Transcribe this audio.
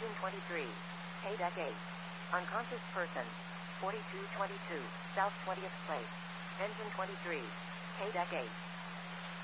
Engine 23. K-Deck 8. Unconscious person. 4222. South 20th Place. Engine 23. K-Deck 8.